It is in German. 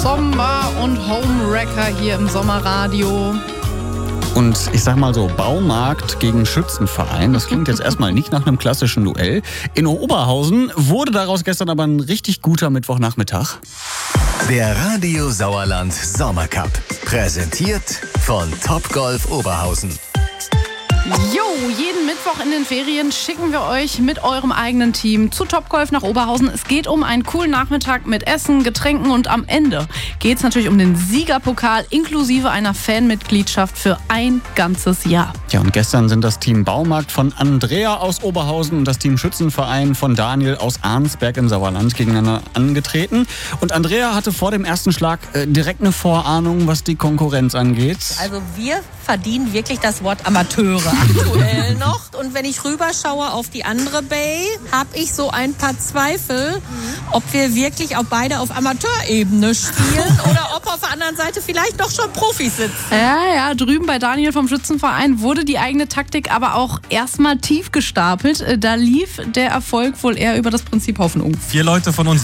Sommer und Homewrecker hier im Sommerradio. Und ich sag mal so, Baumarkt gegen Schützenverein, das klingt jetzt erstmal nicht nach einem klassischen Duell. In Oberhausen wurde daraus gestern aber ein richtig guter Mittwochnachmittag. Der Radio Sauerland Sommercup, präsentiert von Topgolf Oberhausen. Jo, jeden Mittwoch in den Ferien schicken wir euch mit eurem eigenen Team zu Topgolf nach Oberhausen. Es geht um einen coolen Nachmittag mit Essen, Getränken und am Ende geht es natürlich um den Siegerpokal inklusive einer Fanmitgliedschaft für ein ganzes Jahr. Ja, und gestern sind das Team Baumarkt von Andrea aus Oberhausen und das Team Schützenverein von Daniel aus Arnsberg im Sauerland gegeneinander angetreten. Und Andrea hatte vor dem ersten Schlag direkt eine Vorahnung, was die Konkurrenz angeht. Also wir verdienen wirklich das Wort Amateure aktuell noch. Und wenn ich rüberschaue auf die andere Bay, habe ich so ein paar Zweifel, ob wir wirklich auch beide auf Amateurebene spielen oder ob auf der anderen Seite vielleicht doch schon Profis sitzen. Ja, drüben bei Daniel vom Schützenverein wurde die eigene Taktik aber auch erstmal tief gestapelt. Da lief der Erfolg wohl eher über das Prinzip Haufen um. 4 Leute von uns